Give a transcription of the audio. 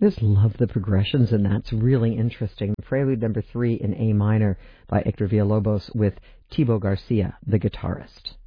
Just love the progressions, and that's really interesting. Prelude number 3 in A minor by Hector Villalobos with Thibaut Garcia, the guitarist.